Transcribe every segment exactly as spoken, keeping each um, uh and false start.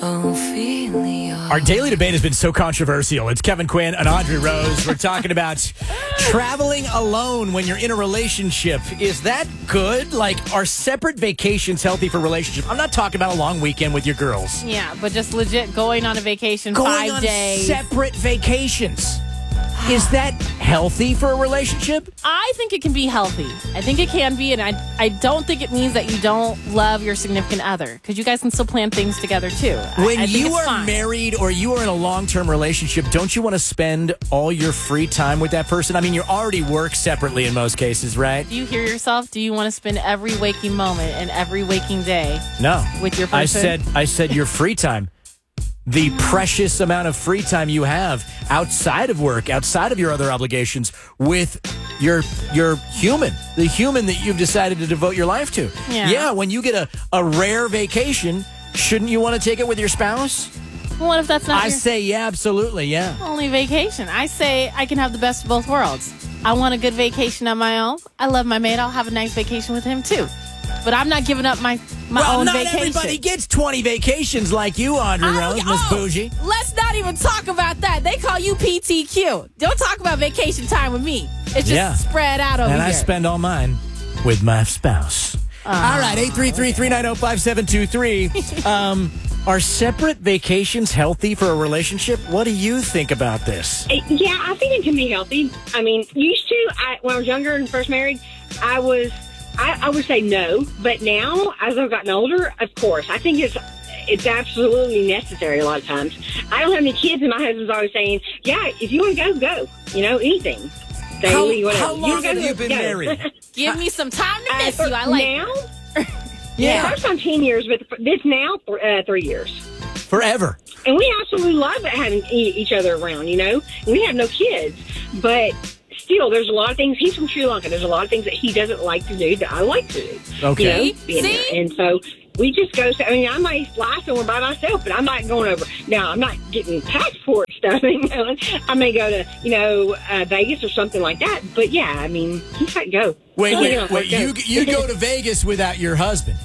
Ophelia. Our daily debate has been so controversial. It's Kevin Quinn and Audrey Rose. We're talking about traveling alone when you're in a relationship. Is that good? Like, are separate vacations healthy for relationships? I'm not talking about a long weekend with your girls. Yeah, but just legit going on a vacation Going five on days. separate vacations. Is that healthy for a relationship? I think it can be healthy. I think it can be, and I I don't think it means that you don't love your significant other, because you guys can still plan things together too. When I, I think you it's are fine. married or you are in a long-term relationship, don't you want to spend all your free time with that person? I mean, you already work separately in most cases, right? Do you hear yourself? Do you want to spend every waking moment and every waking day No. with your person? I said I said your free time. The precious amount of free time you have outside of work, outside of your other obligations with your your human, the human that you've decided to devote your life to. Yeah. Yeah, when you get a, a rare vacation, shouldn't you want to take it with your spouse? Well, what if that's not I your say, yeah, absolutely, yeah. only vacation? I say I can have the best of both worlds. I want a good vacation on my own. I love my mate. I'll have a nice vacation with him too. But I'm not giving up my, my well, own not vacation. everybody gets twenty vacations like you, Audrey I Rose, don't- Miss oh, Bougie. Let's not even talk about that. They call you P T Q. Don't talk about vacation time with me. It's just Yeah. spread out over And here. I spend all mine with my spouse. Oh, all right, eight three three, three nine zero, five seven two three. Um, are separate vacations healthy for a relationship? What do you think about this? Yeah, I think it can be healthy. I mean, used to, I, when I was younger and first married, I was, I, I would say no. But now, as I've gotten older, of course, I think it's it's absolutely necessary a lot of times. I don't have any kids, and my husband's always saying, yeah, if you want to go, go. You know, anything. Daily, How, whatever. how long go, have you go, been go. married? Give me some time to Uh, miss for you. I like now? Yeah. First on ten years, but this now, uh, three years. Forever. And we absolutely love having e- each other around, you know? We have no kids, but still, there's a lot of things. He's from Sri Lanka. There's a lot of things that he doesn't like to do that I like to do. Okay. You know, being See? there. And so we just go, I mean, I might fly somewhere by myself, but I'm not going over. Now, I'm not getting passport stuff. You know? I may go to, you know, uh, Vegas or something like that. But yeah, I mean, he's like, go. Wait, You know, wait, wait. go. You you go to Vegas without your husband?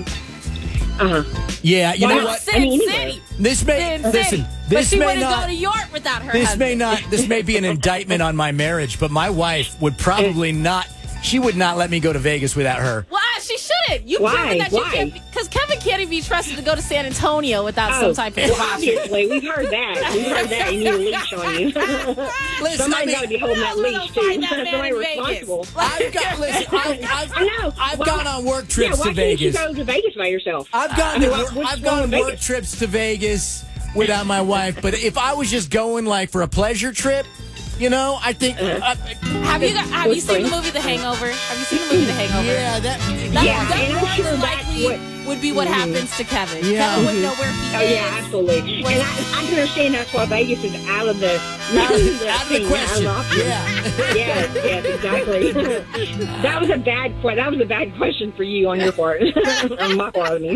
Uh-huh. Yeah, you Why know not? what? Sin I mean, City. This may Sin listen. City. This but she may wouldn't not. go to York without her This husband. may not. This may be an indictment on my marriage, but my wife would probably not. She would not let me go to Vegas without her. Why? She shouldn't. You've Why? proven that you Why? can't. Because Kevin can't even be trusted to go to San Antonio without Oh, some type of well, deposit. obviously, we've heard that. We've heard that. You need a leash on you. Listen, Somebody's I mean, got to be holding that I'm gonna leash, find too. that man Somebody in Vegas. responsible. I've got. Listen, I've, I've, I know. I've Why- gone on work Yeah, trips why to can't you Vegas. go to Vegas by yourself? I've gone. I mean, to, what's I've wrong gone on with work Vegas? trips to Vegas without my wife. But if I was just going like for a pleasure trip, you know, I think. Uh-huh. Uh, Have you got, have you What's seen the funny? movie The Hangover? Have you seen the movie The Hangover? yeah, that. That, Yeah, that and I'm more sure than that's likely what- would be what Mhm. happens to Kevin. Yeah. Kevin wouldn't know where he Oh, is. yeah, absolutely. And I, I can understand that's why Vegas is out of the, Out of, out of the thing, question. out of the- Yeah. Yes, yes, exactly. That was a bad que- That was a bad question for you on your part, on my part. I mean.